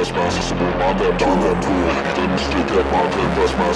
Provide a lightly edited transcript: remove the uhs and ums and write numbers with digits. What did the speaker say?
plus my sister, my that pool. Then stick at my pen plus my